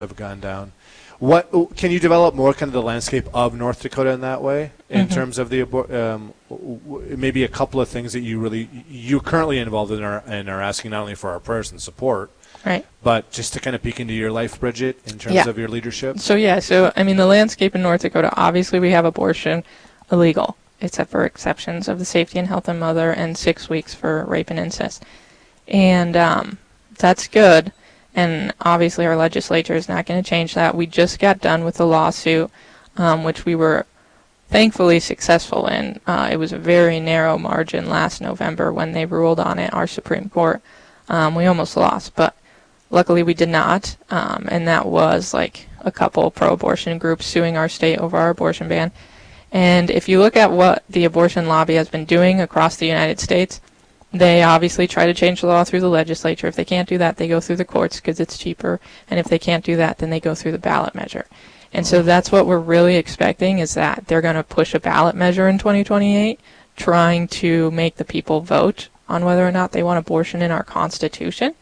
have gone down. What can you develop more kind of the landscape of North Dakota in that way in terms of the maybe a couple of things that you're currently involved in and are asking not only for our prayers and support, right, but just to kind of peek into your life, Bridget, in terms of your leadership? So I mean, the landscape in North Dakota, obviously we have abortion illegal, except for exceptions of the safety and health of mother and 6 weeks for rape and incest. And that's good. And obviously our legislature is not going to change that. We just got done with a lawsuit, which we were thankfully successful in. It was a very narrow margin last November when they ruled on it, our Supreme Court. We almost lost, but luckily we did not. And that was like a couple pro-abortion groups suing our state over our abortion ban. And if you look at what the abortion lobby has been doing across the United States, they obviously try to change the law through the legislature. If they can't do that, they go through the courts because it's cheaper. And if they can't do that, then they go through the ballot measure. And so that's what we're really expecting, is that they're going to push a ballot measure in 2028, trying to make the people vote on whether or not they want abortion in our Constitution.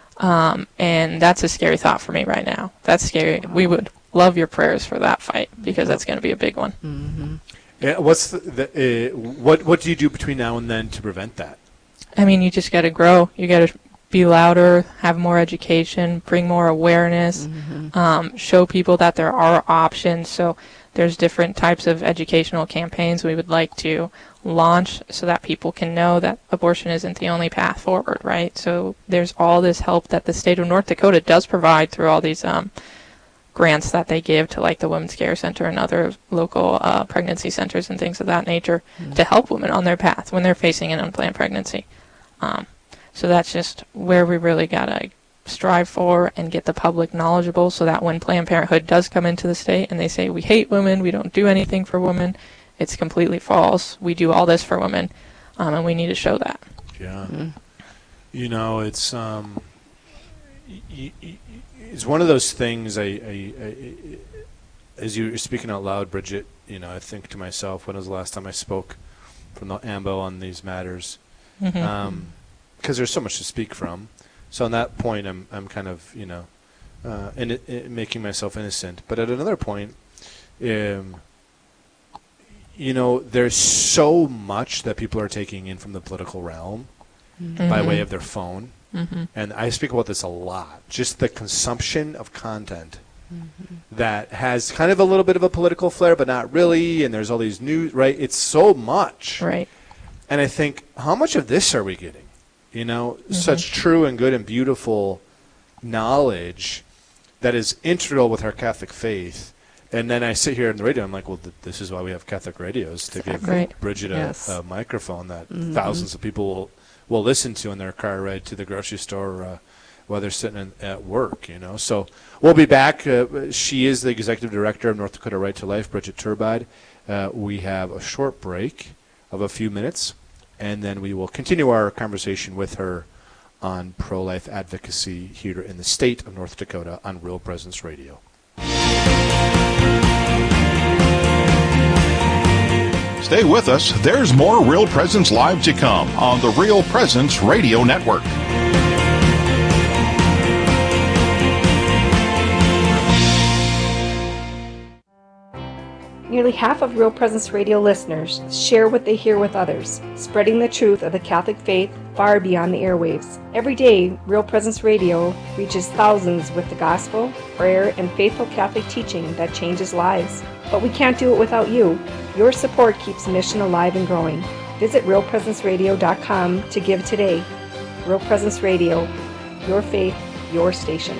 And that's a scary thought for me right now. That's scary. We would love your prayers for that fight, because that's going to be a big one. Mm-hmm. Yeah, what do you do between now and then to prevent that? I mean, you just got to grow. You got to be louder, have more education, bring more awareness, show people that there are options. So there's different types of educational campaigns we would like to launch so that people can know that abortion isn't the only path forward, right? So there's all this help that the state of North Dakota does provide through all these grants that they give to, like, the Women's Care Center and other local pregnancy centers and things of that nature to help women on their path when they're facing an unplanned pregnancy. So that's just where we really got to strive for and get the public knowledgeable, so that when Planned Parenthood does come into the state and they say, we hate women, we don't do anything for women, it's completely false. We do all this for women, and we need to show that. Yeah. You know, it's one of those things, as you're speaking out loud, Bridget, you know, I think to myself, when was the last time I spoke from the AMBO on these matters? Because there's so much to speak from. So on that point, I'm kind of, you know, making myself innocent. But at another point, you know, there's so much that people are taking in from the political realm by way of their phone. And I speak about this a lot. Just the consumption of content that has kind of a little bit of a political flair, but not really. And there's all these news, right? It's so much. Right. And I think, how much of this are we getting? You know, such true and good and beautiful knowledge that is integral with our Catholic faith. And then I sit here on the radio, I'm like, well, this is why we have Catholic radios, to give Bridget a microphone that thousands of people will listen to in their car ride to the grocery store while they're sitting at work, you know. So we'll be back. She is the executive director of North Dakota Right to Life, Bridget Turbide. We have a short break of a few minutes, and then we will continue our conversation with her on pro-life advocacy here in the state of North Dakota on Real Presence Radio. Stay with us. There's more Real Presence Live to come on the Real Presence Radio Network. Nearly half of Real Presence Radio listeners share what they hear with others, spreading the truth of the Catholic faith far beyond the airwaves. Every day, Real Presence Radio reaches thousands with the gospel, prayer, and faithful Catholic teaching that changes lives. But we can't do it without you. Your support keeps the mission alive and growing. Visit realpresenceradio.com to give today. Real Presence Radio, your faith, your station.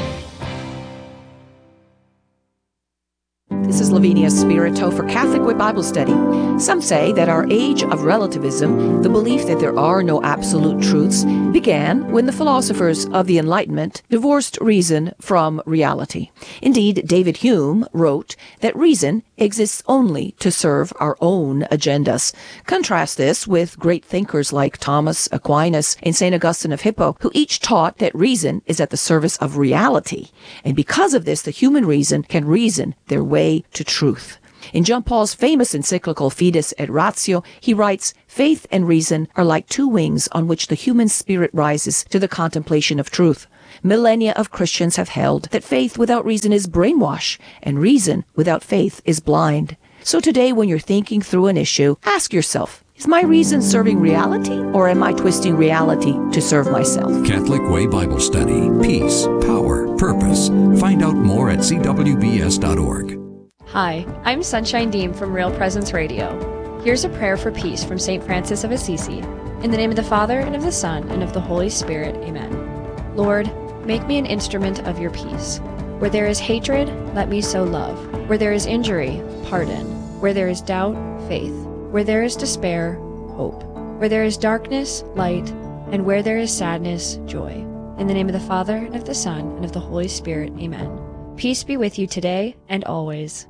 This is Lavinia Spirito for Catholic Way Bible Study. Some say that our age of relativism, the belief that there are no absolute truths, began when the philosophers of the Enlightenment divorced reason from reality. Indeed, David Hume wrote that reason exists only to serve our own agendas. Contrast this with great thinkers like Thomas Aquinas and St. Augustine of Hippo, who each taught that reason is at the service of reality. And because of this, the human reason can reason their way to truth. In John Paul's famous encyclical Fides et Ratio, he writes, "Faith and reason are like two wings on which the human spirit rises to the contemplation of truth. millennia of Christians have held that faith without reason is brainwash, and reason without faith is blind. So today, when you're thinking through an issue, ask yourself, is my reason serving reality, or am I twisting reality to serve myself? Catholic Way Bible Study. Peace, power, purpose. Find out more at cwbs.org. Hi, I'm Sunshine Deem from Real Presence Radio. Here's a prayer for peace from St. Francis of Assisi. In the name of the Father, and of the Son, and of the Holy Spirit. Amen. Lord, make me an instrument of your peace. Where there is hatred, let me sow love. Where there is injury, pardon. Where there is doubt, faith. Where there is despair, hope. Where there is darkness, light. And where there is sadness, joy. In the name of the Father, and of the Son, and of the Holy Spirit. Amen. Peace be with you today and always.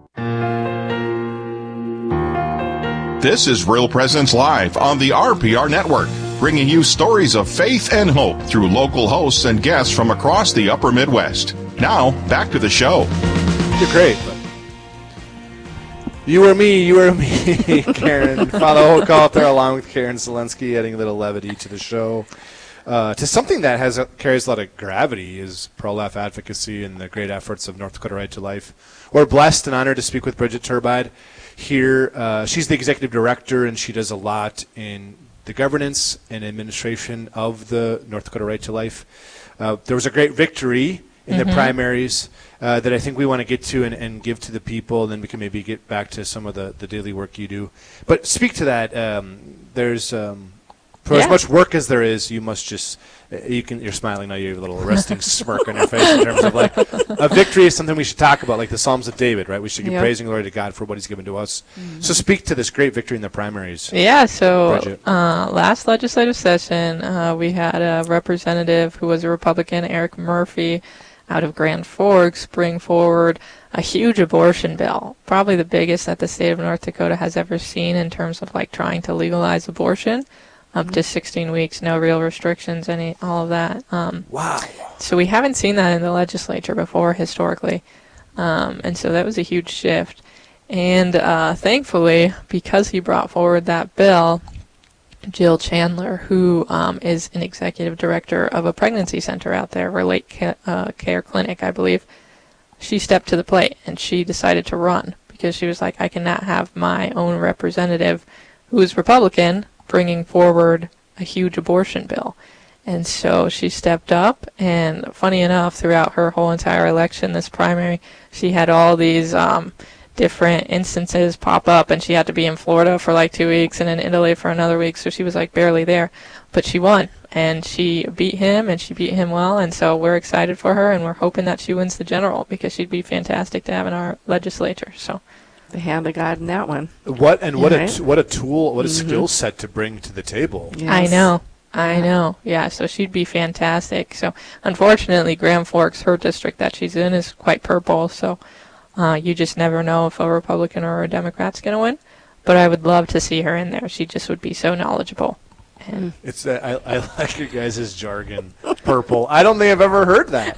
This is Real Presence Live on the RPR Network, bringing you stories of faith and hope through local hosts and guests from across the upper Midwest. Now, back to the show. You're great. But you or me, Karen. Father Hochhalter, along with Karen Zelensky, adding a little levity to the show. To something that carries a lot of gravity is pro-life advocacy and the great efforts of North Dakota Right to Life. We're blessed and honored to speak with Bridget Turbide here. She's the executive director, and she does a lot in the governance and administration of the North Dakota Right to Life. There was a great victory in the primaries that I think we want to get to and give to the people, and then we can maybe get back to some of the daily work you do. But speak to that. For as much work as there is, you must just you're smiling now. You have a little resting smirk on your face in terms of like a victory is something we should talk about, like the Psalms of David, right? We should give praise and glory to God for what He's given to us. So speak to this great victory in the primaries. Yeah. So last legislative session, we had a representative who was a Republican, Eric Murphy, out of Grand Forks, bring forward a huge abortion bill, probably the biggest that the state of North Dakota has ever seen in terms of like trying to legalize abortion. Up to 16 weeks, no real restrictions, all of that. Wow. So we haven't seen that in the legislature before, historically. And so that was a huge shift. And thankfully, because he brought forward that bill, Jill Chandler, who is an executive director of a pregnancy center out there, Relate Care Clinic, I believe, she stepped to the plate and she decided to run because she was like, I cannot have my own representative who is Republican bringing forward a huge abortion bill. And so she stepped up, and funny enough, throughout her whole entire election, this primary, she had all these different instances pop up, and she had to be in Florida for like 2 weeks and in Italy for another week, so she was like barely there. But she won, and she beat him, and she beat him well, and so we're excited for her, and we're hoping that she wins the general, because she'd be fantastic to have in our legislature. So the hand of God in that one. What a tool, what a skill set to bring to the table. Yes. I know. Yeah, so she'd be fantastic. So unfortunately, Grand Forks, her district that she's in, is quite purple. So you just never know if a Republican or a Democrat's going to win. But I would love to see her in there. She just would be so knowledgeable. And I like your guys' jargon. Purple. I don't think I've ever heard that.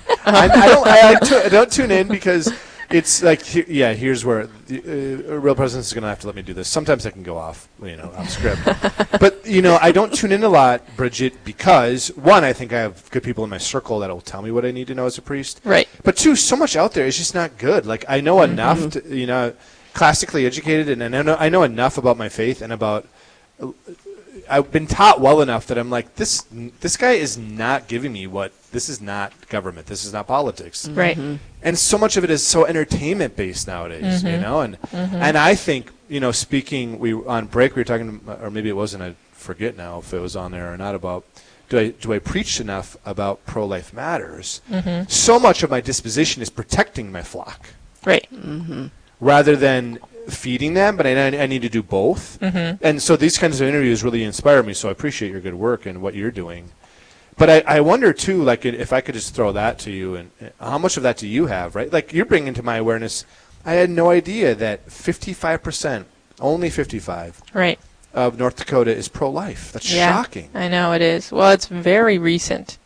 I don't tune in because it's like, here's where Real Presence is going to have to let me do this. Sometimes I can go off script. But, I don't tune in a lot, Bridget, because, one, I think I have good people in my circle that will tell me what I need to know as a priest. Right. But, two, so much out there is just not good. Like, I know enough to, classically educated, and I know enough about my faith and about I've been taught well enough that I'm like, this guy is not giving me this is not government. This is not politics. Right. And so much of it is so entertainment based nowadays, and I think, speaking, on break we were talking, or maybe it wasn't, I forget now if it was on there or not, about do I preach enough about pro-life matters? So much of my disposition is protecting my flock. Right. Rather than feeding them, but I need to do both. And so these kinds of interviews really inspire me, so I appreciate your good work and what you're doing. But I wonder, too, like, if I could just throw that to you, and how much of that do you have, right? Like, you're bringing to my awareness, I had no idea that 55%, only 55, right, of North Dakota is pro-life. That's shocking. I know it is. Well, it's very recent.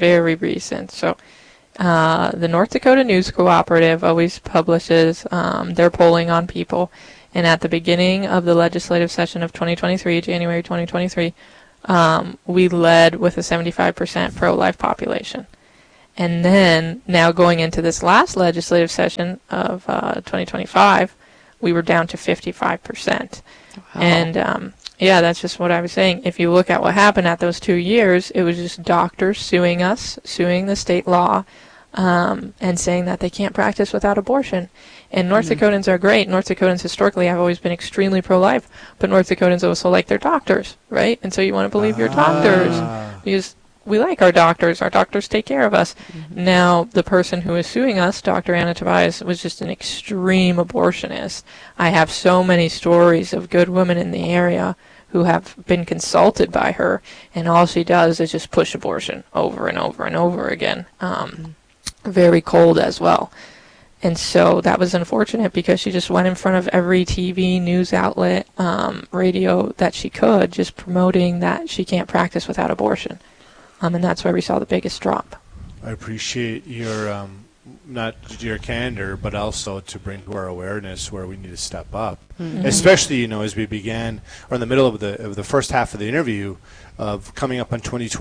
So the North Dakota News Cooperative always publishes their polling on people. And at the beginning of the legislative session of 2023, January 2023, we led with a 75% pro-life population. And then now going into this last legislative session of 2025, we were down to 55%. Wow. And yeah, that's just what I was saying. If you look at what happened at those 2 years, it was just doctors suing us, suing the state law, and saying that they can't practice without abortion. And North Dakotans are great. North Dakotans historically have always been extremely pro-life, but North Dakotans also like their doctors, right? And so you want to believe your doctors because we like our doctors. Our doctors take care of us. Now, the person who is suing us, Dr. Anna Tobias, was just an extreme abortionist. I have so many stories of good women in the area who have been consulted by her, and all she does is just push abortion over and over and over again. Very cold as well. And so that was unfortunate because she just went in front of every TV, news outlet, radio that she could, just promoting that she can't practice without abortion. And that's why we saw the biggest drop. I appreciate your not your candor, but also to bring to our awareness where we need to step up, especially as we began or in the middle of the first half of the interview of coming up on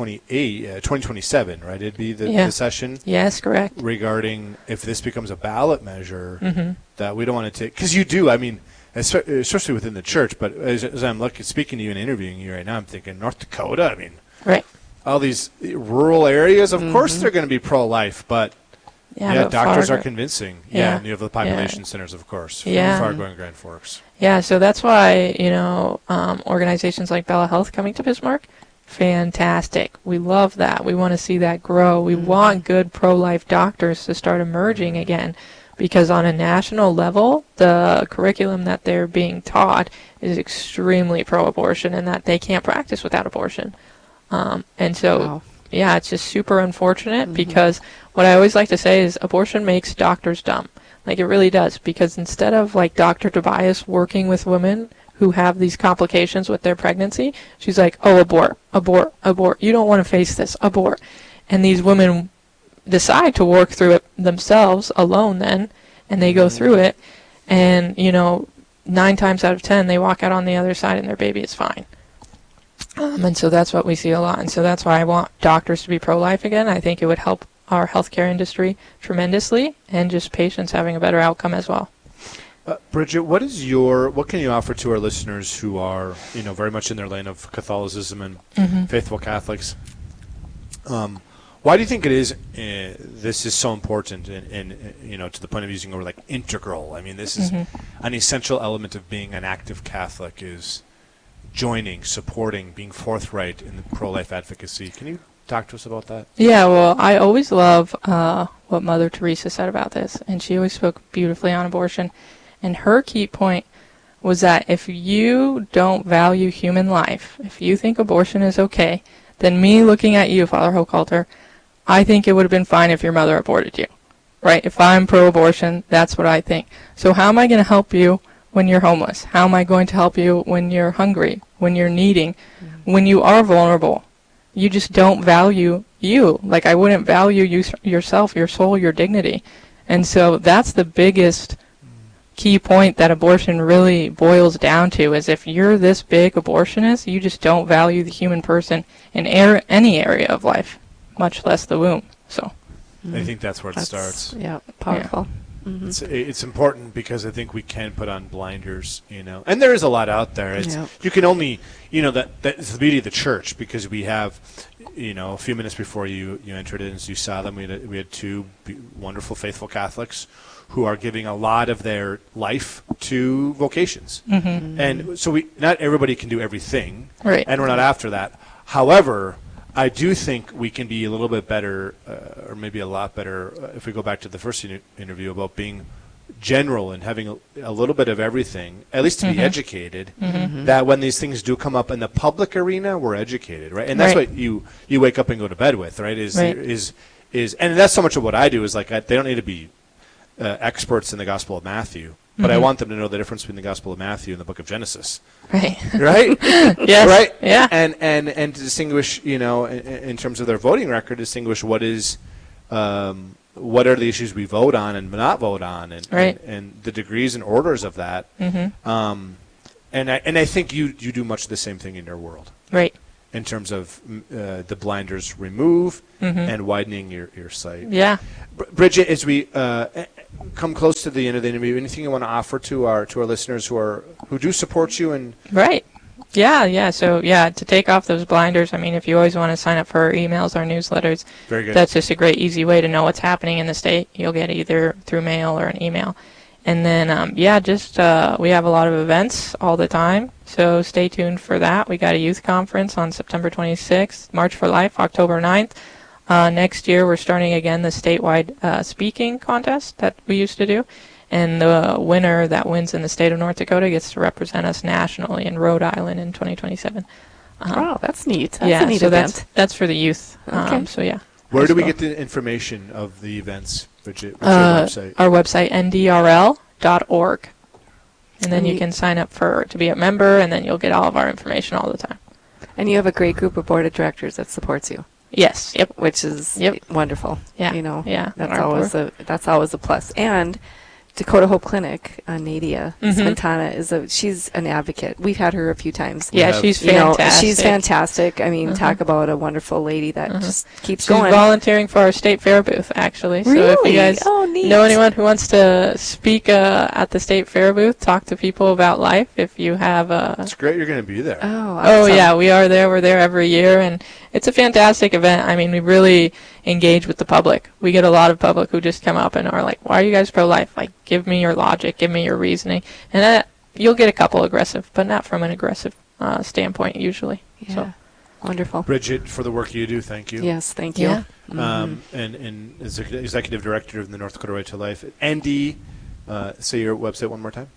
2027, right? It'd be the session. Yes, correct. Regarding if this becomes a ballot measure that we don't want to take, because you do. I mean, especially within the church. But as I'm speaking to you and interviewing you right now, I'm thinking North Dakota. I mean, right. All these rural areas, of course, they're going to be pro-life, but doctors are convincing. Yeah, and you have the population centers, of course, Fargo Grand Forks. Yeah, so that's why organizations like Bella Health coming to Bismarck, fantastic. We love that. We want to see that grow. We want good pro-life doctors to start emerging again, because on a national level, the curriculum that they're being taught is extremely pro-abortion, and that they can't practice without abortion. And so, it's just super unfortunate because what I always like to say is abortion makes doctors dumb. Like, it really does, because instead of, like, Dr. Tobias working with women who have these complications with their pregnancy, she's like, oh, abort, abort, abort. You don't want to face this. Abort. And these women decide to work through it themselves alone then, and they go through it, and, 9 times out of 10, they walk out on the other side and their baby is fine. And so that's what we see a lot. And so that's why I want doctors to be pro-life again. I think it would help our healthcare industry tremendously, and just patients having a better outcome as well. Bridget, what can you offer to our listeners who are, very much in their lane of Catholicism and faithful Catholics? Why do you think it is this is so important and to the point of using a word like integral? I mean, this is an essential element of being an active Catholic, is joining, supporting, being forthright in the pro-life advocacy. Can you talk to us about that? Yeah, well, I always love what Mother Teresa said about this, and she always spoke beautifully on abortion. And her key point was that if you don't value human life, if you think abortion is okay, then me looking at you, Father Hochhalter, I think it would have been fine if your mother aborted you, right? If I'm pro-abortion, that's what I think. So how am I going to help you when you're homeless? How am I going to help you when you're hungry, when you're needing, when you are vulnerable? You just don't value you. Like, I wouldn't value yourself, your soul, your dignity. And so that's the biggest key point that abortion really boils down to, is if you're this big abortionist, you just don't value the human person in any area of life, much less the womb. So I think that's where it starts. Yeah, powerful. Yeah. It's important because I think we can put on blinders, and there is a lot out there. You can only, that's the beauty of the church, because we have, a few minutes before you entered in, as you saw them, we had 2 wonderful faithful Catholics who are giving a lot of their life to vocations, and so not everybody can do everything, right? And we're not after that. However, I do think we can be a little bit better, or maybe a lot better, if we go back to the first interview about being general and having a little bit of everything, at least to be educated, that when these things do come up in the public arena, we're educated, right? And that's what you wake up and go to bed with, right? Is and that's so much of what I do, is like, they don't need to be experts in the Gospel of Matthew, but I want them to know the difference between the Gospel of Matthew and the book of Genesis. Right. Right? Yes. Right? Yeah. And to distinguish, in terms of their voting record, distinguish what are the issues we vote on and not vote on, and the degrees and orders of that. And I think you do much of the same thing in your world. Right. in terms of the blinders remove and widening your sight. Yeah. Bridget, as we come close to the end of the interview, anything you want to offer to our listeners who do support you? And Right. Yeah. So, to take off those blinders, I mean, if you always want to sign up for our emails, our newsletters, very good. That's just a great, easy way to know what's happening in the state. You'll get either through mail or an email. And then, we have a lot of events all the time, so stay tuned for that. We got a youth conference on September 26th, March for Life, October 9th. Next year, we're starting again the statewide speaking contest that we used to do. And the winner that wins in the state of North Dakota gets to represent us nationally in Rhode Island in 2027. Wow, that's neat. That's a neat event. That's for the youth. Okay. Where do we get the information of the events, Bridget? What's your website? Our website, ndrl.org. And then you can sign up to be a member, and then you'll get all of our information all the time. And you have a great group of board of directors that supports you. Yes. Yep. Which is wonderful. Yeah. Yeah. That's always a plus. And Dakota Hope Clinic, Nadia Spantana she's an advocate. We've had her a few times. Yeah, she's fantastic. She's fantastic. I mean, talk about a wonderful lady that just keeps going. She's volunteering for our state fair booth, actually. Really? So if you guys know anyone who wants to speak at the state fair booth, talk to people about life. If you have It's great you're going to be there. Oh, awesome. Oh yeah, we are there. We're there every year, and it's a fantastic event. I mean, we really engage with the public. We get a lot of public who just come up and are like, "Why are you guys pro-life? Like, give me your logic, give me your reasoning." And you'll get a couple aggressive, but not from an aggressive standpoint usually. Yeah. So wonderful. Bridget, for the work you do, thank you. Yes, thank you. Yeah. And as executive director of the North Dakota Right to Life, ND. Say your website one more time.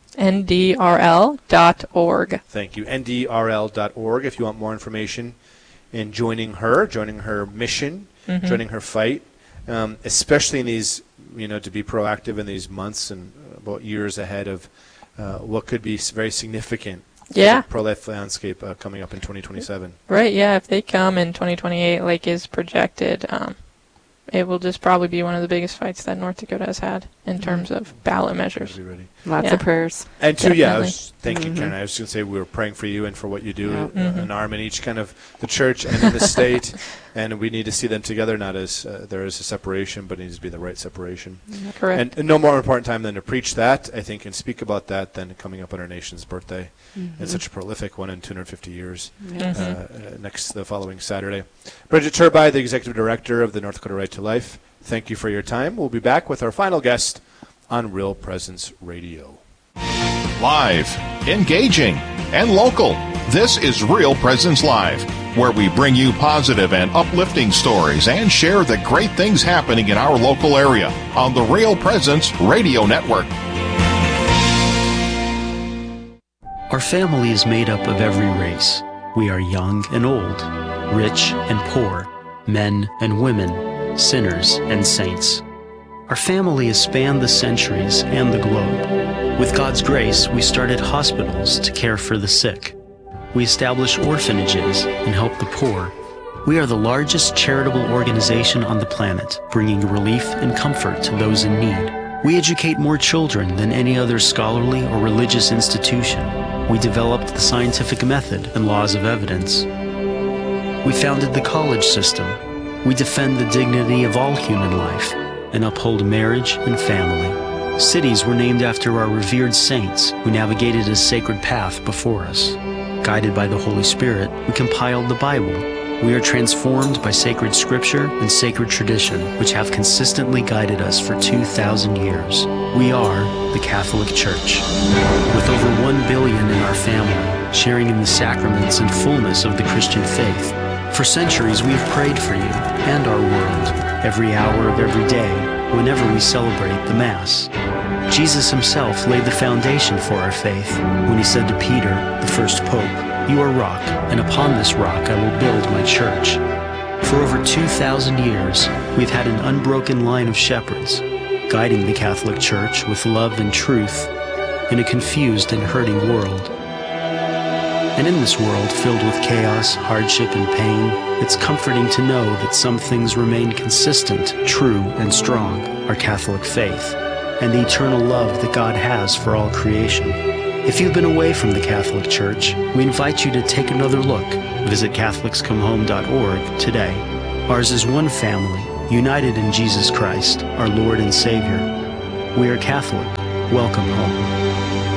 ndrl.org. Thank you. ndrl.org. If you want more information in joining her mission, joining her fight, especially in these, to be proactive in these months and about years ahead of what could be very significant pro-life landscape coming up in 2027. Right, yeah. If they come in 2028, like is projected, it will just probably be one of the biggest fights that North Dakota has had in terms of ballot measures. Be ready. Lots of prayers. And thank you, Karen. I was going to say we were praying for you and for what you do, an arm in each kind of the church and in the state, and we need to see them together, not as there is a separation, but it needs to be the right separation. Correct. And no more important time than to preach that, I think, and speak about that than coming up on our nation's birthday. And such a prolific one in 250 years, the following Saturday. Bridget Turby, the Executive Director of the North Dakota Right to Life, thank you for your time. We'll be back with our final guest on Real Presence Radio. Live, engaging, and local. This is Real Presence Live, where we bring you positive and uplifting stories and share the great things happening in our local area on the Real Presence Radio Network. Our family is made up of every race. We are young and old, rich and poor, men and women, sinners and saints. Our family has spanned the centuries and the globe. With God's grace, we started hospitals to care for the sick. We establish orphanages and help the poor. We are the largest charitable organization on the planet, bringing relief and comfort to those in need. We educate more children than any other scholarly or religious institution. We developed the scientific method and laws of evidence. We founded the college system. We defend the dignity of all human life and uphold marriage and family. Cities were named after our revered saints who navigated a sacred path before us. Guided by the Holy Spirit, we compiled the Bible. We are transformed by sacred scripture and sacred tradition, which have consistently guided us for 2,000 years. We are the Catholic Church. With over 1 billion in our family, sharing in the sacraments and fullness of the Christian faith. For centuries, we have prayed for you and our world, every hour of every day, whenever we celebrate the Mass. Jesus himself laid the foundation for our faith when he said to Peter, the first pope, "You are rock, and upon this rock I will build my church." For over 2,000 years, we've had an unbroken line of shepherds, guiding the Catholic Church with love and truth in a confused and hurting world. And in this world filled with chaos, hardship, and pain, it's comforting to know that some things remain consistent, true, and strong, our Catholic faith, and the eternal love that God has for all creation. If you've been away from the Catholic Church, we invite you to take another look. Visit CatholicsComeHome.org today. Ours is one family, united in Jesus Christ, our Lord and Savior. We are Catholic. Welcome home.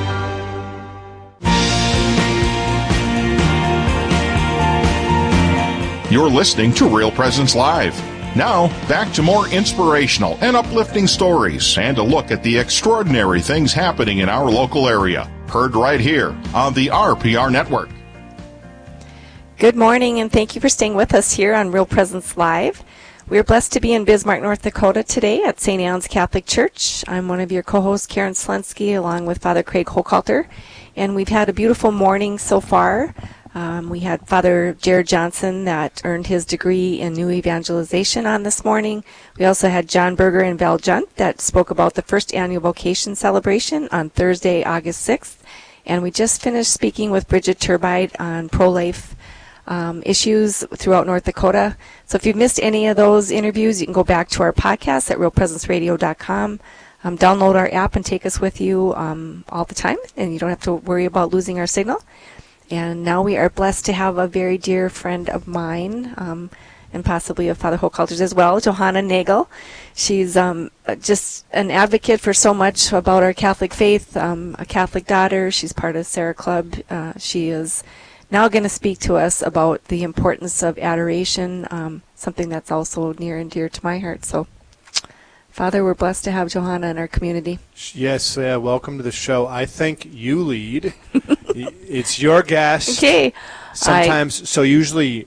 You're listening to Real Presence Live. Now, back to more inspirational and uplifting stories and a look at the extraordinary things happening in our local area. Heard right here on the RPR Network. Good morning, and thank you for staying with us here on Real Presence Live. We're blessed to be in Bismarck, North Dakota today at St. Anne's Catholic Church. I'm one of your co-hosts, Karen Slensky, along with Father Craig Hochhalter, and we've had a beautiful morning so far. We had Father Jared Johnson that earned his degree in New Evangelization on this morning. We also had John Berger and Val Junt that spoke about the first annual vocation celebration on Thursday, August 6th. And we just finished speaking with Bridget Turbide on pro-life issues throughout North Dakota. So if you've missed any of those interviews, you can go back to our podcast at realpresenceradio.com. Download our app and take us with you all the time, and you don't have to worry about losing our signal. And now we are blessed to have a very dear friend of mine, and possibly of Father Hochhalter's as well, Johanna Nagel. She's just an advocate for so much about our Catholic faith, a Catholic daughter. She's part of Sarah Club. She is now going to speak to us about the importance of adoration, something that's also near and dear to my heart. So, Father, we're blessed to have Johanna in our community. Yes, welcome to the show. I think you lead. It's your guest. Okay. Sometimes, usually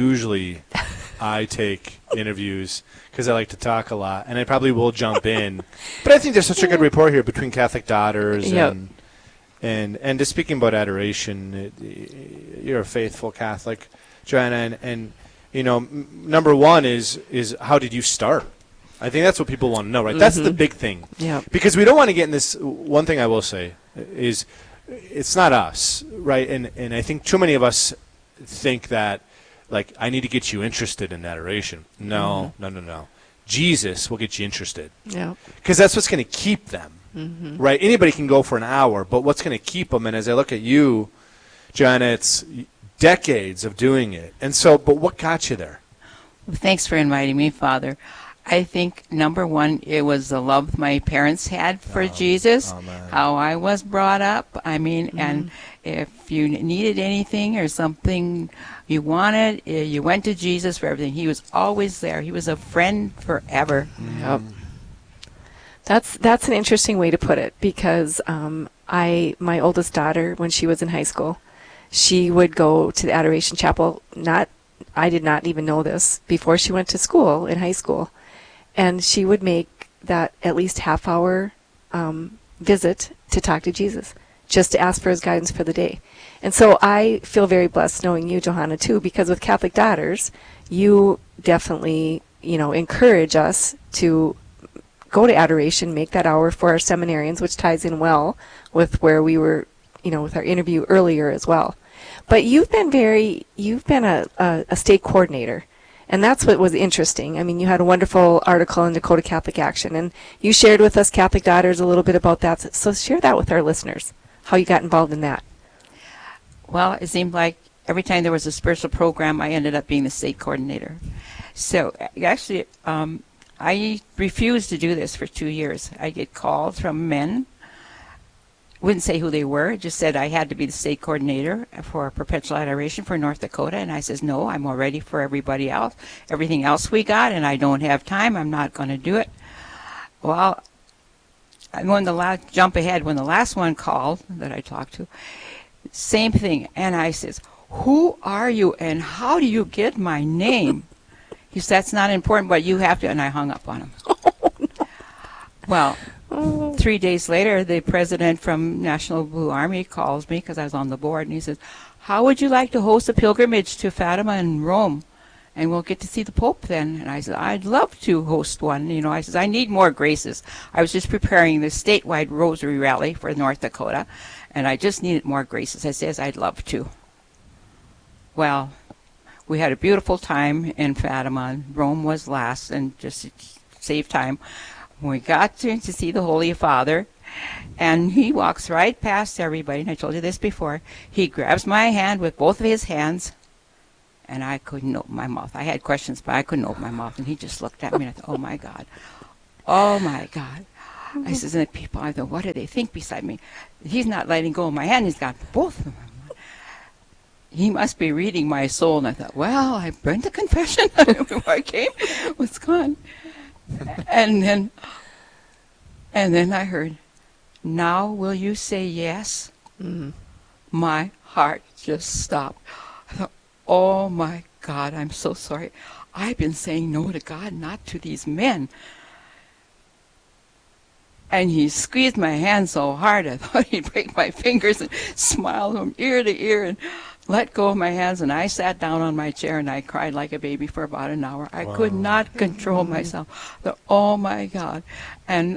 I take interviews because I like to talk a lot, and I probably will jump in. But I think there's such a good rapport here between Catholic daughters and just speaking about adoration. You're a faithful Catholic, Joanna, and you know, number one is how did you start? I think that's what people want to know, right? Mm-hmm. That's the big thing. Yeah. Because we don't want to get in this. One thing I will say is it's not us, right? And I think too many of us think that, like, I need to get you interested in adoration. No. Jesus will get you interested. Yeah. Because that's what's going to keep them, right? Anybody can go for an hour, but what's going to keep them? And as I look at you, Joanna, it's decades of doing it. And so, but what got you there? Well, thanks for inviting me, Father. I think, number one, it was the love my parents had for Jesus, how I was brought up. I mean, and if you needed anything or something you wanted, you went to Jesus for everything. He was always there. He was a friend forever. Yep. That's an interesting way to put it, because my oldest daughter, when she was in high school, she would go to the Adoration Chapel. I did not even know this before she went to school in high school. And she would make that at least half-hour visit to talk to Jesus, just to ask for his guidance for the day. And so I feel very blessed knowing you, Johanna, too, because with Catholic Daughters, you definitely, encourage us to go to adoration, make that hour for our seminarians, which ties in well with where we were, with our interview earlier as well. But you've been a state coordinator. And that's what was interesting. I mean, you had a wonderful article in Dakota Catholic Action, and you shared with us Catholic Daughters a little bit about that. So share that with our listeners, how you got involved in that. Well, it seemed like every time there was a spiritual program, I ended up being the state coordinator. So actually, I refused to do this for 2 years. I get calls from men. Wouldn't say who they were, just said I had to be the state coordinator for perpetual adoration for North Dakota, and I says, no, I'm all ready for everybody else, everything else we got, and I don't have time, I'm not going to do it. Well, I'm going to jump ahead. When the last one called that I talked to, same thing, and I says, who are you, and how do you get my name? He said, that's not important, but you have to, and I hung up on him. Well, 3 days later, the president from National Blue Army calls me, because I was on the board, and he says, how would you like to host a pilgrimage to Fatima and Rome? And we'll get to see the Pope then. And I said, I'd love to host one. I said, I need more graces. I was just preparing the statewide rosary rally for North Dakota, and I just needed more graces. I says, I'd love to. Well, we had a beautiful time in Fatima. Rome was last, and just to save time, when we got to see the Holy Father, And he walks right past everybody, and I told you this before. He grabs my hand with both of his hands, and I couldn't open my mouth. I had questions, but I couldn't open my mouth. And he just looked at me, and I thought, oh, my God. Oh, my God. I says, and the people, I thought, what do they think beside me? He's not letting go of my hand. He's got both of them. He must be reading my soul. And I thought, well, I've been to confession before I came. What's gone? And then I heard, now will you say yes? My heart just stopped. I thought, oh, my God, I'm so sorry. I've been saying no to God, not to these men. And he squeezed my hand so hard, I thought he'd break my fingers, and smiled from ear to ear and let go of my hands. And I sat down on my chair and I cried like a baby for about an hour. I could not control myself. Oh, my God. And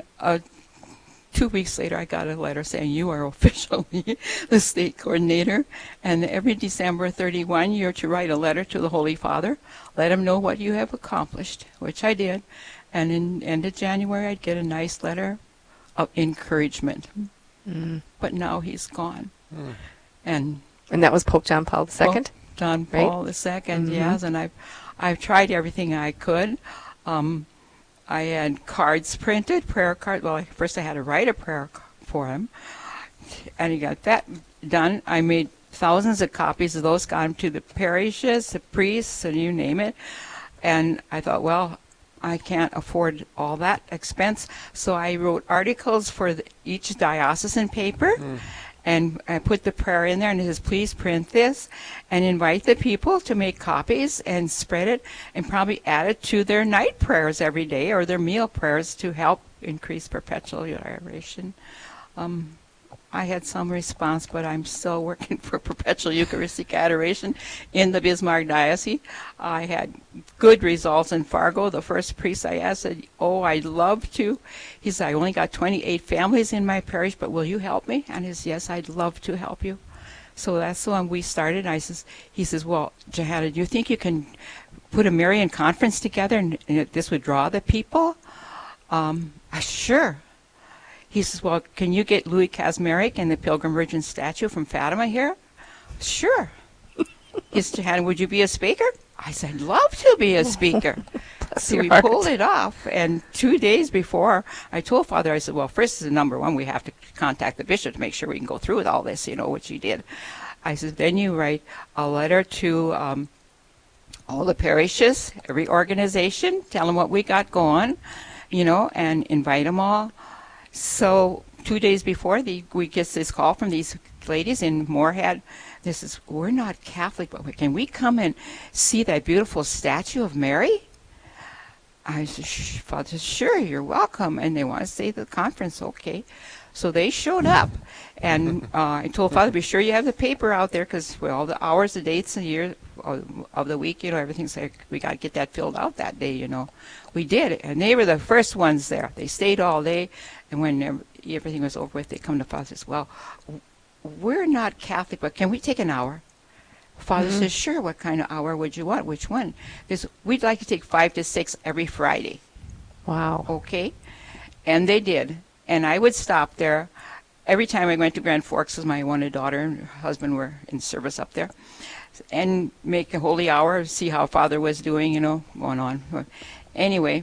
2 weeks later, I got a letter saying, you are officially the state coordinator. And every December 31, you're to write a letter to the Holy Father. Let him know what you have accomplished, which I did. And in end of January, I'd get a nice letter of encouragement. But now he's gone. And that was Pope John Paul II? Pope John Paul II, yes. And I've tried everything I could. I had cards printed, prayer cards. Well, first I had to write a prayer for him. And he got that done. I made thousands of copies of those, got them to the parishes, the priests, and you name it. And I thought, well, I can't afford all that expense. So I wrote articles for each diocesan paper. And I put the prayer in there, and it says, please print this and invite the people to make copies and spread it, and probably add it to their night prayers every day or their meal prayers to help increase perpetual adoration. I had some response, but I'm still working for perpetual Eucharistic adoration in the Bismarck Diocese. I had good results in Fargo. The first priest I asked said, oh, I'd love to. He said, I only got 28 families in my parish, but will you help me? And he says, yes, I'd love to help you. So that's the one we started. He says, well, Johanna, do you think you can put a Marian conference together and this would draw the people? Sure. He says, well, can you get Louis Kazmarek and the Pilgrim Virgin statue from Fatima here? Sure. He said, Johanna, would you be a speaker? I said, I'd love to be a speaker. So we pulled it off, and 2 days before, I told Father, I said, well, first is number one, we have to contact the bishop to make sure we can go through with all this, which he did. I said, then you write a letter to all the parishes, every organization, tell them what we got going, and invite them all. So 2 days before, we get this call from these ladies in Moorhead. This is, we're not Catholic, but can we come and see that beautiful statue of Mary? I said, Father says, sure, you're welcome. And they want to stay at the conference, okay. So they showed up. And I told Father, be sure you have the paper out there, because all the hours, the dates, the year of the week, everything's like, we got to get that filled out that day, We did it. And they were the first ones there. They stayed all day. And when everything was over with, they come to Father and says, well, we're not Catholic, but can we take an hour? Father says, sure, what kind of hour would you want? Which one? Because we'd like to take 5 to 6 every Friday. Wow. Okay. And they did. And I would stop there. Every time I went to Grand Forks, because my one daughter and her husband were in service up there, and make a holy hour, see how Father was doing, going on. Anyway,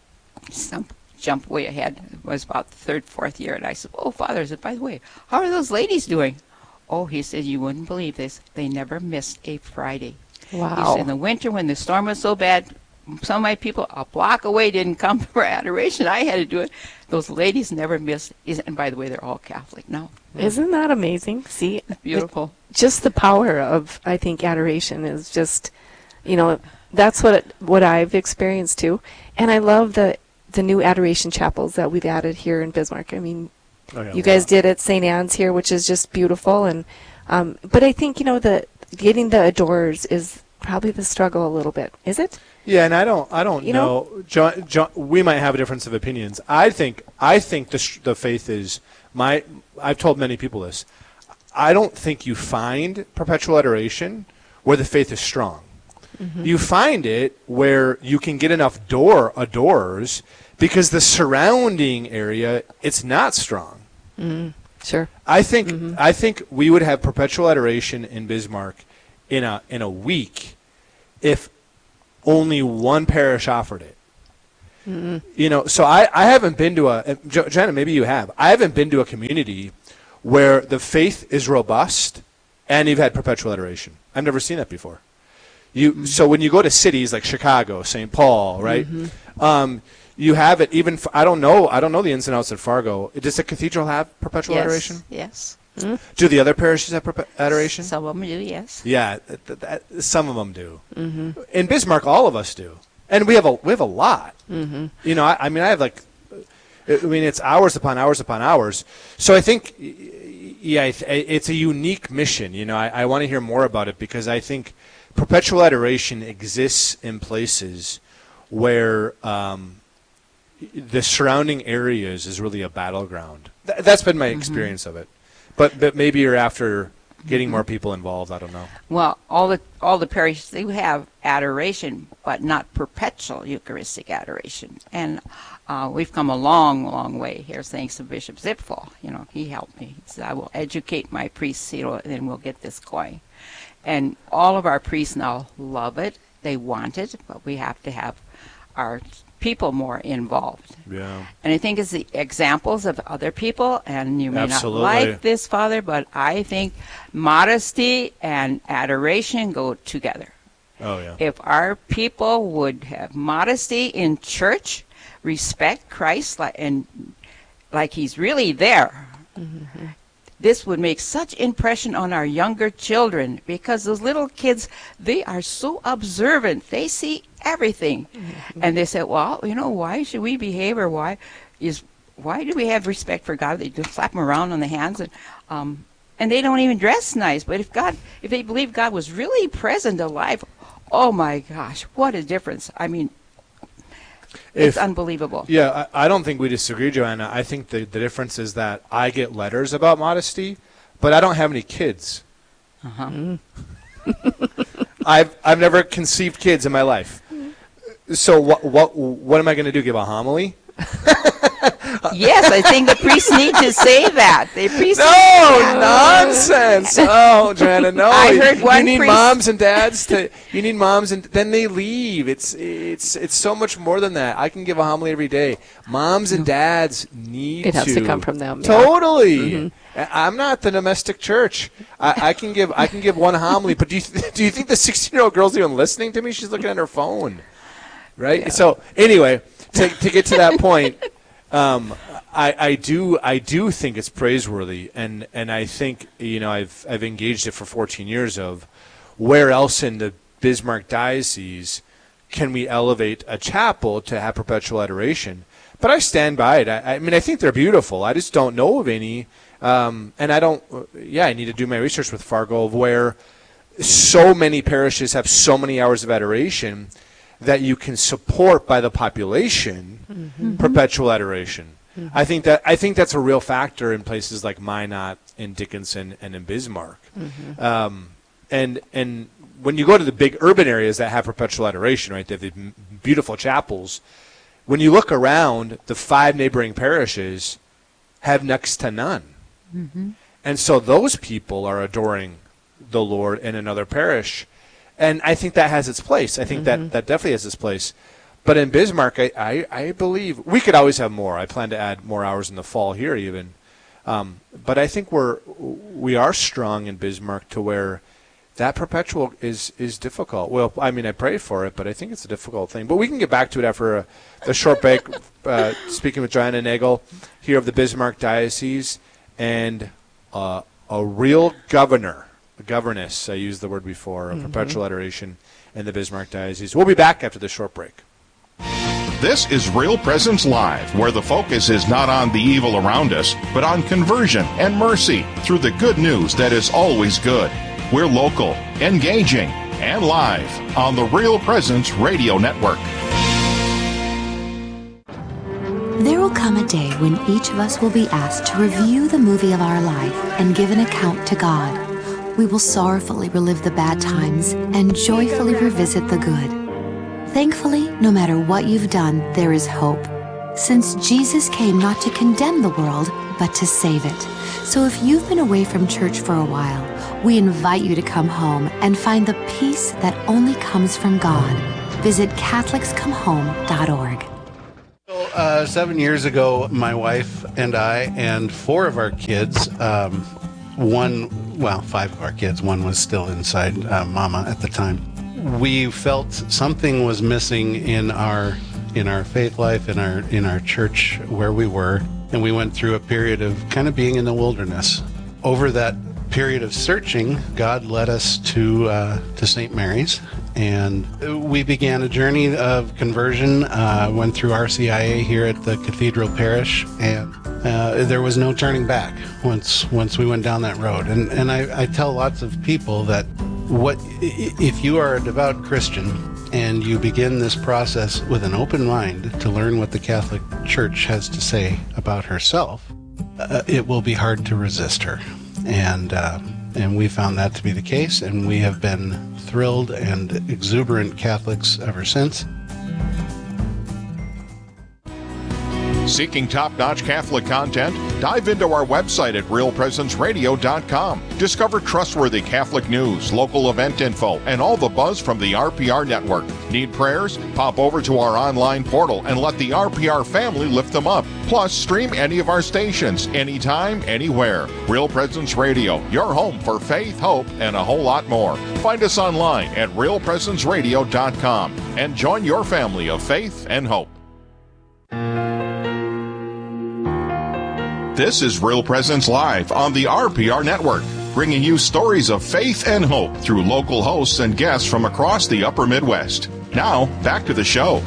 jump way ahead. It was about the third, fourth year, and I said, oh, Father, I said, by the way, how are those ladies doing? Oh, he said, you wouldn't believe this. They never missed a Friday. Wow. He said, in the winter when the storm was so bad, some of my people a block away didn't come for adoration. I had to do it. Those ladies never missed. And by the way, they're all Catholic now. Isn't that amazing? See? Beautiful. Just the power of, I think, adoration is just, that's what I've experienced too. And I love the new adoration chapels that we've added here in Bismarck. I mean, you guys did at St. Anne's here, which is just beautiful. And but I think, getting the adorers is probably the struggle a little bit. Is it? Yeah, and I don't know. John, we might have a difference of opinions. I think the faith is I've told many people this. I don't think you find perpetual adoration where the faith is strong. Mm-hmm. You find it where you can get enough adorers because the surrounding area, it's not strong. Sure. I think we would have perpetual adoration in Bismarck in a week if only one parish offered it. So I haven't been to Jenna, maybe you have. I haven't been to a community where the faith is robust and you've had perpetual adoration. I've never seen that before. So when you go to cities like Chicago, St. Paul, right? You have it even. I don't know the ins and outs at Fargo. Does the cathedral have perpetual adoration? Yes. Do the other parishes have adoration? Some of them do, yes. Yeah, some of them do. In Bismarck, all of us do, and we have a lot. I have it's hours upon hours upon hours. So I think, it's a unique mission. I want to hear more about it because I think perpetual adoration exists in places where the surrounding areas is really a battleground. That's been my experience of it. But maybe you're after getting more people involved. I don't know. Well, all the parishes, they have adoration, but not perpetual Eucharistic adoration. And we've come a long, long way here, thanks to Bishop Zipfel. He helped me. He said, I will educate my priests, and then we'll get this going. And all of our priests now love it. They want it, but we have to have our people more involved. Yeah. And I think it's the examples of other people, and you may Absolutely. not like this, Father, but I think modesty and adoration go together. Oh, yeah. If our people would have modesty in church, respect Christ like he's really there, this would make such impression on our younger children, because those little kids, they are so observant. They see everything. And they say, well, why should we behave, or why do we have respect for God? They just slap them around on the hands, and they don't even dress nice. But if they believe God was really present, alive, oh my gosh, what a difference. I mean, it's unbelievable. Yeah, I don't think we disagree, Joanna. I think the difference is that I get letters about modesty, but I don't have any kids. I've never conceived kids in my life. So what am I going to do? Give a homily? Yes, I think the priests need to say that. Nonsense! Oh, Joanna, no. I heard one You need priest. moms and dads and then they leave. It's so much more than that. I can give a homily every day. Moms and dads need to. It has to come from them. Totally. I'm not the domestic church. I can give one homily, but do you think the 16-year-old girl's even listening to me? She's looking at her phone, right? Yeah. So anyway, to get to that point. I do think it's praiseworthy, and I think I've engaged it for 14 years of where else in the Bismarck diocese can we elevate a chapel to have perpetual adoration. But I stand by it. I mean, I think they're beautiful. I just don't know of any, and I need to do my research with Fargo of where so many parishes have so many hours of adoration that you can support by the population perpetual adoration. I think that's a real factor in places like Minot and Dickinson and in Bismarck. And when you go to the big urban areas that have perpetual adoration, right, they have the beautiful chapels. When you look around, the 5 neighboring parishes have next to none. And so those people are adoring the Lord in another parish. And I think that has its place. I think that definitely has its place. But in Bismarck, I believe we could always have more. I plan to add more hours in the fall here even. But I think we are strong in Bismarck to where that perpetual is difficult. Well, I mean, I pray for it, but I think it's a difficult thing. But we can get back to it after the short break, speaking with Joanna Nagel here of the Bismarck Diocese and a real governess, I used the word before, of perpetual adoration in the Bismarck Diocese. We'll be back after the short break. This is Real Presence Live, where the focus is not on the evil around us, but on conversion and mercy through the good news that is always good. We're local, engaging, and live on the Real Presence Radio Network. There will come a day when each of us will be asked to review the movie of our life and give an account to God. We will sorrowfully relive the bad times and joyfully revisit the good. Thankfully, no matter what you've done, there is hope. since Jesus came not to condemn the world, but to save it. So if you've been away from church for a while, we invite you to come home and find the peace that only comes from God. Visit CatholicsComeHome.org. 7 years ago, my wife and I and 4 of our kids, 5 of our kids, one was still inside Mama at the time. We felt something was missing in our faith life, in our church where we were, and we went through a period of kind of being in the wilderness. Over that period of searching, God led us to St. Mary's, and we began a journey of conversion. Went through RCIA here at the Cathedral Parish, and there was no turning back once we went down that road. And I tell lots of people that if you are a devout Christian and you begin this process with an open mind to learn what the Catholic Church has to say about herself, it will be hard to resist her. And we found that to be the case, and we have been thrilled and exuberant Catholics ever since. Seeking top-notch Catholic content? Dive into our website at realpresenceradio.com. Discover trustworthy Catholic news, local event info, and all the buzz from the RPR network. Need prayers? Pop over to our online portal and let the RPR family lift them up. Plus, stream any of our stations, anytime, anywhere. Real Presence Radio, your home for faith, hope, and a whole lot more. Find us online at realpresenceradio.com and join your family of faith and hope. This is Real Presence Live on the RPR Network, bringing you stories of faith and hope through local hosts and guests from across the upper Midwest. Now, back to the show.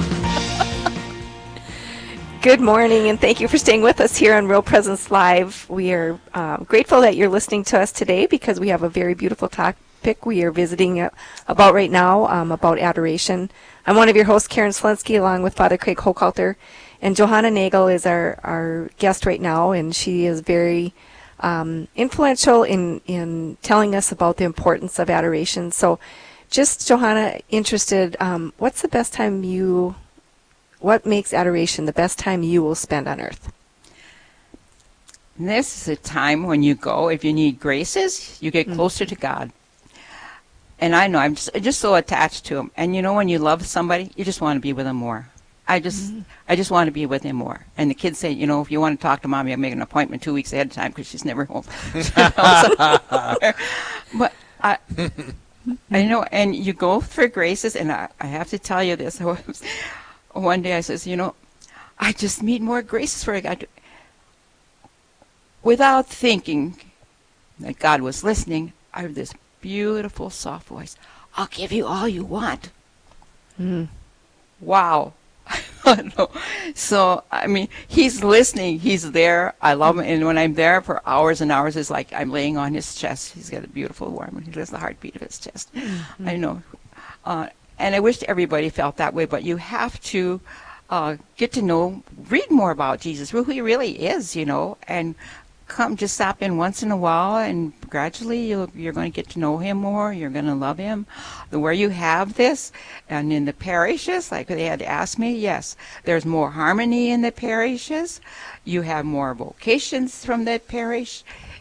Good morning, and thank you for staying with us here on Real Presence Live. We are grateful that you're listening to us today because we have a very beautiful topic we are visiting about right now, about adoration. I'm one of your hosts, Karen Slensky, along with Father Craig Hochhalter. And Johanna Nagel is our guest right now, and she is very influential in telling us about the importance of adoration. So just, Johanna, interested, what makes adoration the best time you will spend on earth? This is a time when you go, if you need graces, you get closer to God. And I know, I'm just so attached to him. And you know, when you love somebody, you just want to be with them more. I just want to be with him more. And the kids say, you know, if you want to talk to Mommy, I'll make an appointment 2 weeks ahead of time because she's never home. But I know, and you go for graces, and I have to tell you this. One day I says, you know, I just need more graces for God. Without thinking that God was listening, I heard this beautiful, soft voice. I'll give you all you want. Wow. So, I mean, he's listening. He's there. I love him. And when I'm there for hours and hours, it's like I'm laying on his chest. He's got a beautiful warm. He lives the heartbeat of his chest. I know. And I wish everybody felt that way. But you have to get to know, read more about Jesus, who he really is, you know, and just stop in once in a while, and gradually you're going to get to know him more. You're going to love him. Where you have this, and in the parishes, like they had asked me, yes, there's more harmony in the parishes. You have more vocations from the parish.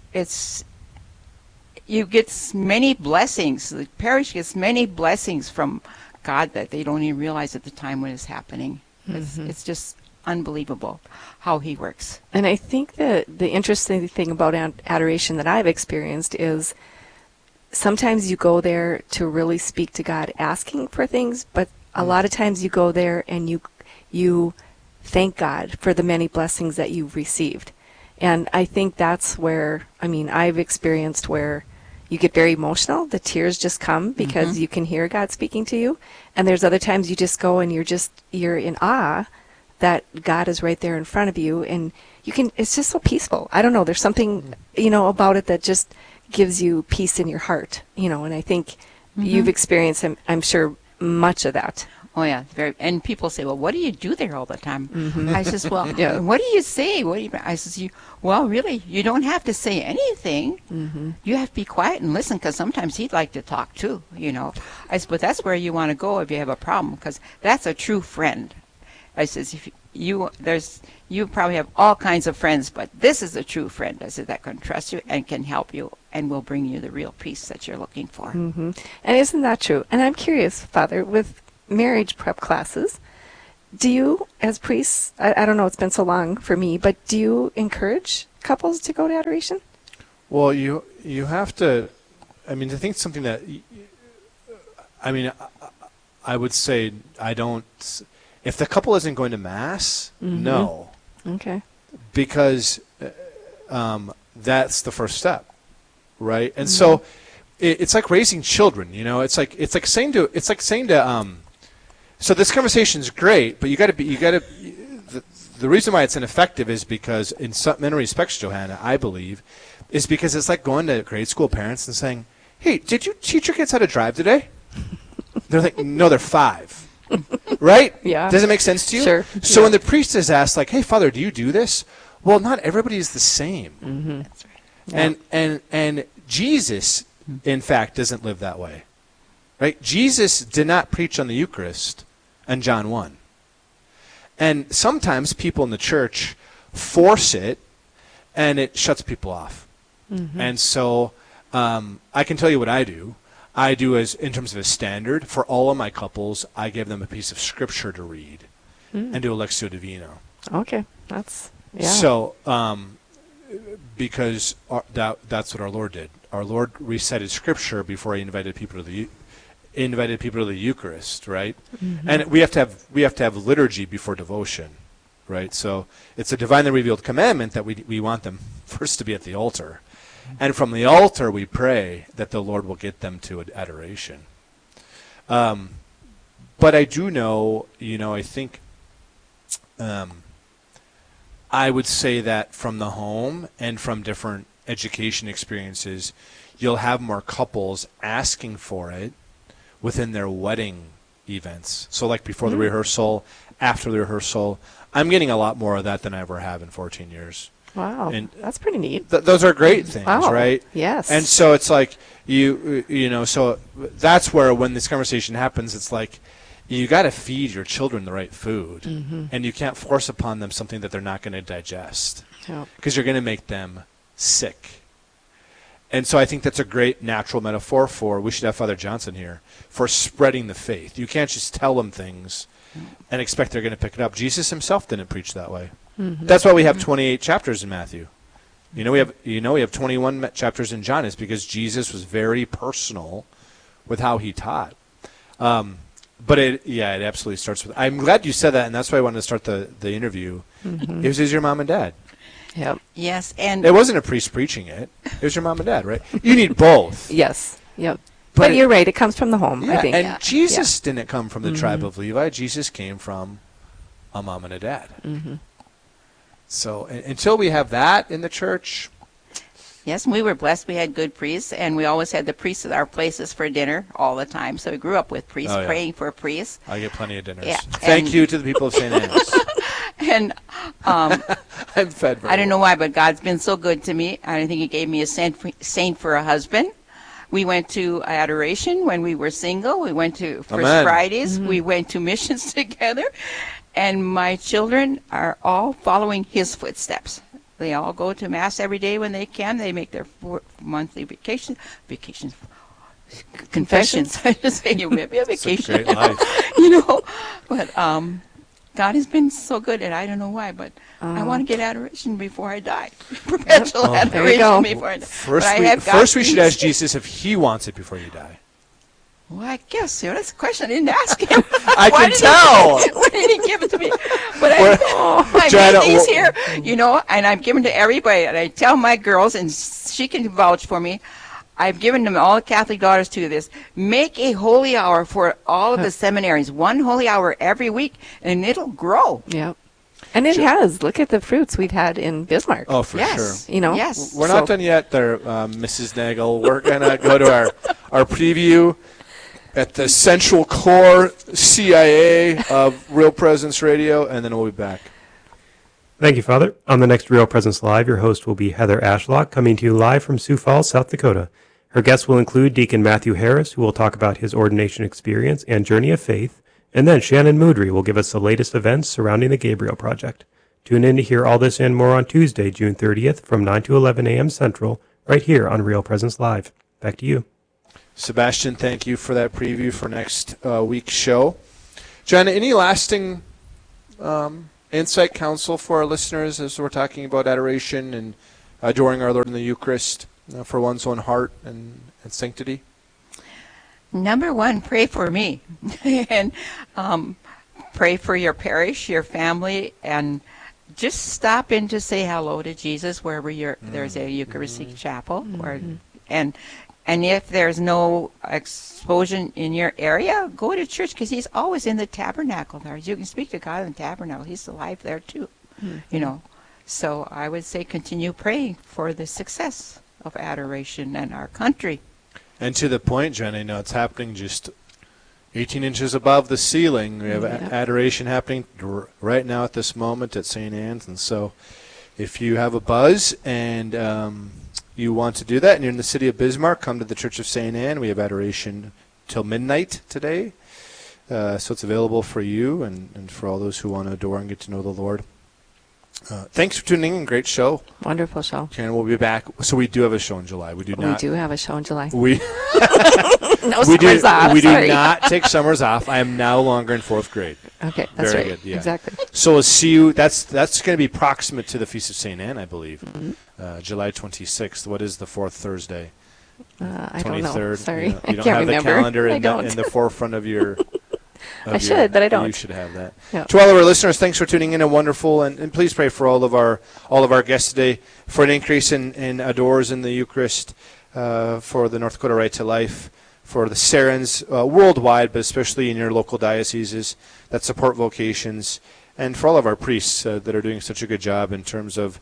You get many blessings. The parish gets many blessings from God that they don't even realize at the time when it's happening. It's just unbelievable how he works. And I think that the interesting thing about adoration that I've experienced is sometimes you go there to really speak to God asking for things, but a lot of times you go there and you thank God for the many blessings that you've received. And I think that's where, I mean, I've experienced where you get very emotional. The tears just come because you can hear God speaking to you. And there's other times you just go and you're in awe that God is right there in front of you, and it's just so peaceful. I don't know, there's something, you know, about it that just gives you peace in your heart, you know, and I think you've experienced, I'm sure, much of that. Oh, yeah. And people say, well, what do you do there all the time? I says, well, what do you say? I says, well, really, you don't have to say anything. You have to be quiet and listen, because sometimes he'd like to talk too, you know. I said, but that's where you want to go if you have a problem, because that's a true friend. I says, you probably have all kinds of friends, but this is a true friend, that can trust you and can help you and will bring you the real peace that you're looking for. Mm-hmm. And isn't that true? And I'm curious, Father, with marriage prep classes, do you, as priests, I don't know, it's been so long for me, but do you encourage couples to go to adoration? Well, you have to, I mean, I think something that, I mean, I would say if the couple isn't going to Mass, no. Okay. Because that's the first step, right? And so it's like raising children, you know. It's like saying to so this conversation is great, but the reason why it's ineffective is because in many respects, Johanna, I believe, is because it's like going to grade school parents and saying, "Hey, did you teach your kids how to drive today?" They're like, "No, they're 5." Right? Yeah. Does it make sense to you? Sure. So when the priest is asked, like, "Hey, Father, do you do this?" Well, not everybody is the same. Mm-hmm. That's right. Yeah. And Jesus, in fact, doesn't live that way. Right? Jesus did not preach on the Eucharist in John 1. And sometimes people in the church force it, and it shuts people off. Mm-hmm. And so I can tell you what I do. I do as in terms of a standard for all of my couples. I give them a piece of scripture to read and do a Lectio Divina. Okay, that's so because that's what our Lord did. Our Lord recited scripture before he invited people to the Eucharist, right? Mm-hmm. And we have to have liturgy before devotion, right? So it's a divinely revealed commandment that we want them first to be at the altar. And from the altar, we pray that the Lord will get them to adoration. But I do know, I think I would say that from the home and from different education experiences, you'll have more couples asking for it within their wedding events. So like before the rehearsal, after the rehearsal, I'm getting a lot more of that than I ever have in 14 years. Wow, and that's pretty neat. Those are great things, right? Yes. And so it's like so that's where when this conversation happens, it's like you got to feed your children the right food, and you can't force upon them something that they're not going to digest, because you're going to make them sick. And so I think that's a great natural metaphor for, we should have Father Johnson here, for spreading the faith. You can't just tell them things and expect they're going to pick it up. Jesus himself didn't preach that way. Mm-hmm. That's why we have 28 chapters in Matthew. We have 21 chapters in John. It's because Jesus was very personal with how he taught. But it absolutely starts with. I'm glad you said that, and that's why I wanted to start the interview. Mm-hmm. It was your mom and dad. Yep. Yes, and it wasn't a priest preaching it. It was your mom and dad, right? You need both. Yes. Yep. But you're right. It comes from the home, I think. And Jesus didn't come from the tribe of Levi. Jesus came from a mom and a dad. Mm-hmm. So until we have that in the church. Yes, we were blessed. We had good priests, and we always had the priests at our places for dinner all the time. So we grew up with priests, praying for priests. I get plenty of dinners. Yeah, Thank you to the people of St. Anne's. And I'm fed very I don't know why, but God's been so good to me. I think he gave me a saint for a husband. We went to adoration when we were single. We went to First Fridays. Mm-hmm. We went to missions together. And my children are all following his footsteps. They all go to Mass every day when they can. They make their monthly confessions. I just say you may be a vacation. It's a great life. But God has been so good, and I don't know why, but I want to get adoration before I die. Perpetual adoration before I die. First we should ask Jesus if he wants it before you die. Well, I guess that's a question I didn't ask him. I can tell. Why did he give it to me? But I made these here, and I've given to everybody. And I tell my girls, and she can vouch for me, I've given them all the Catholic daughters to this. Make a holy hour for all of the seminaries. 1 holy hour every week, and it'll grow. Yeah. And it has. Look at the fruits we've had in Bismarck. Oh, for sure. Yes. We're not done yet there, Mrs. Nagel. We're going to go to our preview at the Central Core CIA of Real Presence Radio, and then we'll be back. Thank you, Father. On the next Real Presence Live, your host will be Heather Ashlock, coming to you live from Sioux Falls, South Dakota. Her guests will include Deacon Matthew Harris, who will talk about his ordination experience and journey of faith, And then Shannon Moodry will give us the latest events surrounding the Gabriel Project. Tune in to hear all this and more on Tuesday, June 30th from 9 to 11 a.m. Central, right here on Real Presence Live. Back to you. Sebastian, thank you for that preview for next week's show. John, any lasting insight, counsel for our listeners as we're talking about adoration and adoring our Lord in the Eucharist for one's own heart and sanctity? Number one, pray for me. And pray for your parish, your family, and just stop in to say hello to Jesus wherever there's a Eucharistic chapel. And if there's no explosion in your area, go to church, because he's always in the tabernacle there. You can speak to God in the tabernacle. He's alive there too, you know. So I would say continue praying for the success of adoration in our country. And to the point, Jen, I know it's happening just 18 inches above the ceiling. We have adoration happening right now at this moment at St. Anne's. And so if you have a buzz and you want to do that and you're in the city of Bismarck, come to the Church of St. Anne. We have adoration till midnight today. So it's available for you and for all those who want to adore and get to know the Lord. Thanks for tuning in. Great show. Wonderful show. Karen, we'll be back. So we do have a show in July. We do have a show in July. No summers off. We Sorry. do not take summers off. I am no longer in 4th grade. Okay, that's Very right. Good, yeah. Exactly. So we'll see you. That's going to be proximate to the Feast of St. Anne, I believe. July 26th. What is the 4th Thursday? I don't know. 23rd. Sorry. You don't I can't have remember. the calendar I in don't. the forefront of your... I should, but I don't. You should have that. Yeah. To all of our listeners, thanks for tuning in. And wonderful, and please pray for all of our guests today for an increase in adores in the Eucharist, for the North Dakota Right to Life, for the Sarens worldwide, but especially in your local dioceses that support vocations, and for all of our priests that are doing such a good job in terms of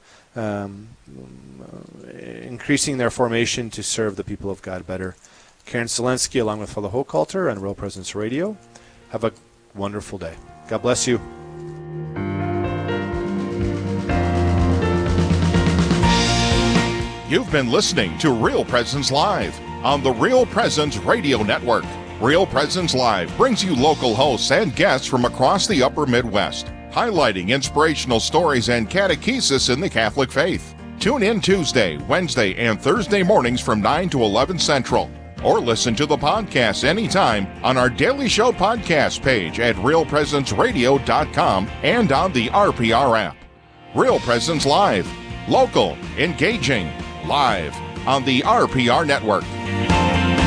increasing their formation to serve the people of God better. Karen Selensky, along with Father Hochhalter on Real Presence Radio. Have a wonderful day. God bless you. You've been listening to Real Presence Live on the Real Presence Radio Network. Real Presence Live brings you local hosts and guests from across the upper Midwest, highlighting inspirational stories and catechesis in the Catholic faith. Tune in Tuesday, Wednesday, and Thursday mornings from 9 to 11 Central. Or listen to the podcast anytime on our Daily Show podcast page at realpresenceradio.com and on the RPR app. Real Presence Live. Local, engaging, live on the RPR Network.